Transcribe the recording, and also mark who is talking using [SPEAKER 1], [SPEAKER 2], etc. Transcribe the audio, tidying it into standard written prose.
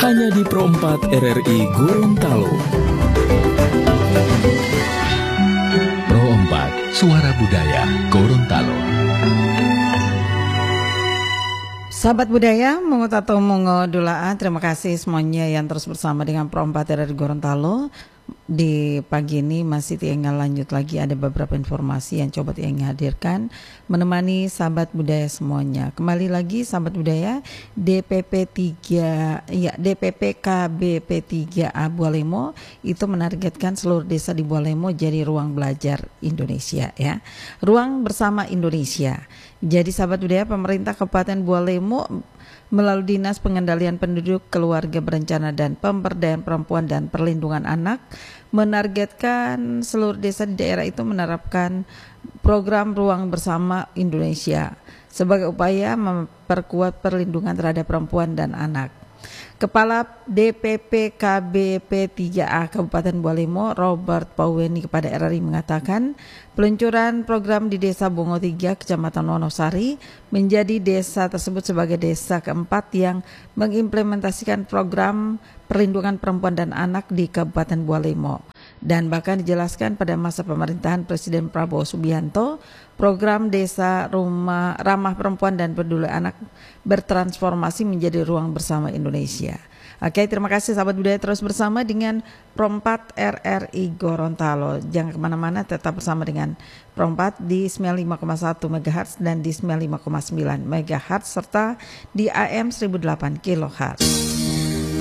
[SPEAKER 1] hanya di Pro 4 RRI Gorontalo. Pro 4, Suara Budaya Gorontalo.
[SPEAKER 2] Sahabat budaya, mungut atau mungo dulaan, terima kasih semuanya yang terus bersama dengan Pro 4 RRI Gorontalo. Di pagi ini masih tinggal lanjut lagi, ada beberapa informasi yang coba Tieng hadirkan menemani sahabat budaya semuanya. Kembali lagi sahabat budaya, DPP KBP 3A Bualemo itu menargetkan seluruh desa di Bualemo jadi ruang belajar Indonesia ya. Ruang bersama Indonesia. Jadi sahabat budaya, pemerintah Kabupaten Bualemo melalui Dinas Pengendalian Penduduk, Keluarga Berencana dan Pemberdayaan Perempuan dan Perlindungan Anak menargetkan seluruh desa di daerah itu menerapkan program Ruang Bersama Indonesia sebagai upaya memperkuat perlindungan terhadap perempuan dan anak. Kepala DPP KBP 3A Kabupaten Bualemo Robert Pauweni kepada RRI mengatakan peluncuran program di Desa Bongo 3 Kecamatan Wonosari menjadi desa tersebut sebagai desa keempat yang mengimplementasikan program perlindungan perempuan dan anak di Kabupaten Bualemo. Dan bahkan dijelaskan pada masa pemerintahan Presiden Prabowo Subianto, program Desa Rumah Ramah Perempuan dan Peduli Anak bertransformasi menjadi Ruang Bersama Indonesia. Oke, terima kasih sahabat budaya, terus bersama dengan Pro 4 RRI Gorontalo. Jangan kemana-mana, tetap bersama dengan Pro 4 di 95,1 MHz dan di 95,9 MHz serta di AM 1008 kHz.